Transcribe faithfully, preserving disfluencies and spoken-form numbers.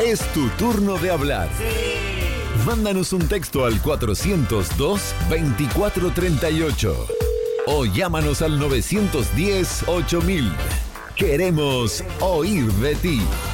Es tu turno de hablar. Sí. Mándanos un texto al cuatrocientos dos, veinticuatro treinta y ocho o llámanos al novecientos diez, ocho mil. Queremos oír de ti.